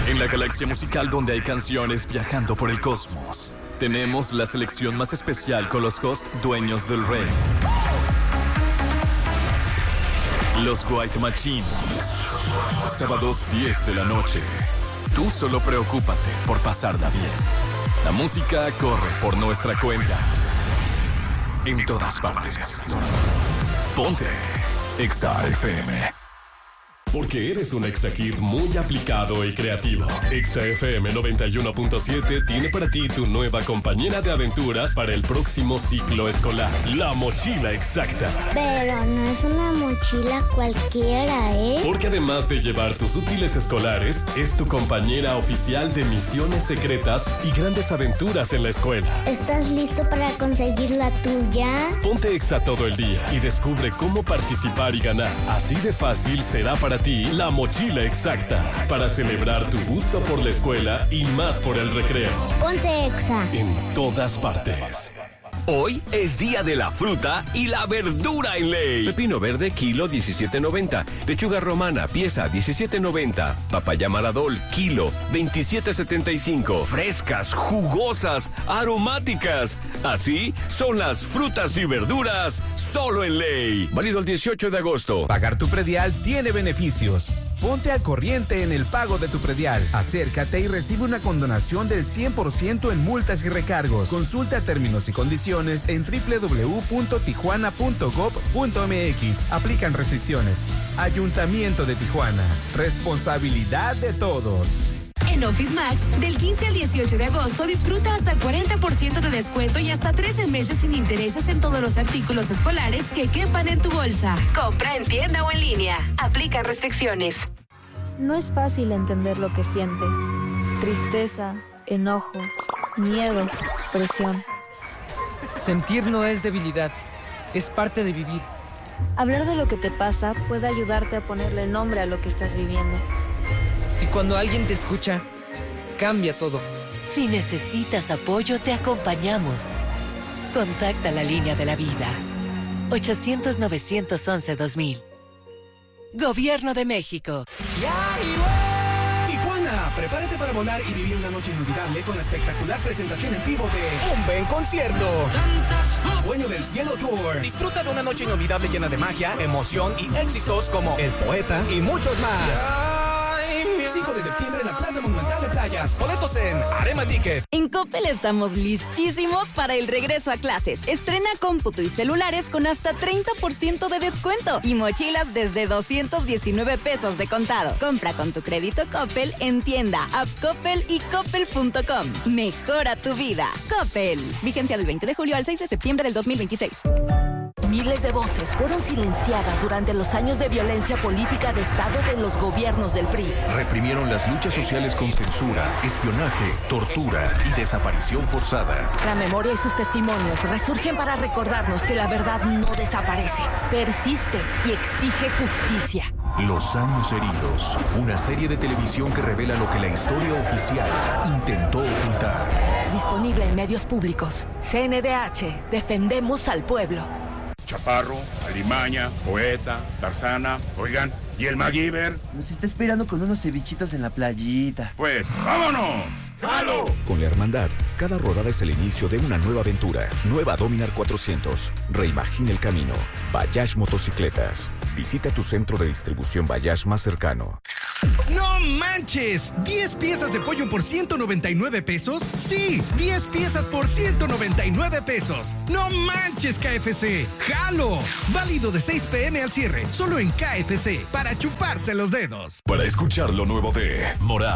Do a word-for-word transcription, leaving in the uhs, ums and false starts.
En la galaxia musical donde hay canciones viajando por el cosmos, tenemos la selección más especial con los hosts dueños del rey. Los White Machine. Sábados diez de la noche. Tú solo preocúpate por pasarla bien. La música corre por nuestra cuenta. En todas partes. Ponte Exa F M. Porque eres un Exa Kid muy aplicado y creativo. Exa F M noventa y uno punto siete tiene para ti tu nueva compañera de aventuras para el próximo ciclo escolar. La mochila exacta. Pero no es una mochila cualquiera, ¿eh? Porque además de llevar tus útiles escolares, es tu compañera oficial de misiones secretas y grandes aventuras en la escuela. ¿Estás listo para conseguir la tuya? Ponte Exa todo el día y descubre cómo participar y ganar. Así de fácil será para ti la mochila exacta, para celebrar tu gusto por la escuela y más por el recreo. Ponte Exa. En todas partes. Hoy es día de la fruta y la verdura en Ley. Pepino verde, kilo diecisiete noventa. Lechuga romana, pieza diecisiete noventa. Papaya Maradol, kilo veintisiete setenta y cinco. Frescas, jugosas, aromáticas. Así son las frutas y verduras solo en Ley. Válido el dieciocho de agosto. Pagar tu predial tiene beneficios. Ponte al corriente en el pago de tu predial. Acércate y recibe una condonación del cien por ciento en multas y recargos. Consulta términos y condiciones en doble u doble u doble u punto tijuana punto gob punto eme equis. Aplican restricciones. Ayuntamiento de Tijuana. Responsabilidad de todos. En Office Max, del quince al dieciocho de agosto, disfruta hasta cuarenta por ciento de descuento y hasta trece meses sin intereses en todos los artículos escolares que quepan en tu bolsa. Compra en tienda o en línea. Aplica restricciones. No es fácil entender lo que sientes. Tristeza, enojo, miedo, presión. Sentir no es debilidad, es parte de vivir. Hablar de lo que te pasa puede ayudarte a ponerle nombre a lo que estás viviendo. Y cuando alguien te escucha, cambia todo. Si necesitas apoyo, te acompañamos. Contacta la línea de la vida. ochocientos, novecientos once, dos mil. Gobierno de México. Tijuana, prepárate para volar y vivir una noche inolvidable con la espectacular presentación en vivo de Un Ven Concierto. Dueño del Cielo Tour. Disfruta de una noche inolvidable llena de magia, emoción y éxitos como El Poeta y muchos más. cinco de septiembre en la Plaza Monumental de Playas. Boletos en Arema Ticket. En Coppel estamos listísimos para el regreso a clases. Estrena cómputo y celulares con hasta treinta por ciento de descuento y mochilas desde doscientos diecinueve pesos de contado. Compra con tu crédito Coppel en tienda, app Coppel y coppel punto com. Mejora tu vida. Coppel. Vigencia del veinte de julio al seis de septiembre del dos mil veintiséis. Miles de voces fueron silenciadas durante los años de violencia política de Estado de los gobiernos del P R I. Reprimieron las luchas sociales con censura, espionaje, tortura y desaparición forzada. La memoria y sus testimonios resurgen para recordarnos que la verdad no desaparece, persiste y exige justicia. Los años heridos, una serie de televisión que revela lo que la historia oficial intentó ocultar. Disponible en medios públicos. C N D H, defendemos al pueblo. Chaparro, Alimaña, Poeta, Tarzana, oigan, ¿y el MacGyver? Nos está esperando con unos cevichitos en la playita. Pues, ¡vámonos! ¡Jalo! Con la Hermandad, cada rodada es el inicio de una nueva aventura. Nueva Dominar cuatrocientos. Reimagina el camino. Bayash Motocicletas. Visita tu centro de distribución Bayash más cercano. ¡No manches! ¿diez piezas de pollo por ciento noventa y nueve pesos? ¡Sí! ¡diez piezas por ciento noventa y nueve pesos! ¡No manches, K F C! ¡Jalo! Válido de seis pe eme al cierre, solo en K F C, para chuparse los dedos. Para escuchar lo nuevo de Morat,